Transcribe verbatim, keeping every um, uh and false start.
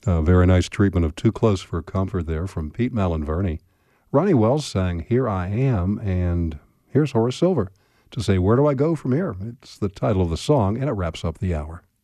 A very nice treatment of Too Close for Comfort there from Pete Malinverni. Ronnie Wells sang Here I Am, and here's Horace Silver to say, Where do I go from here? It's the title of the song, and it wraps up the hour.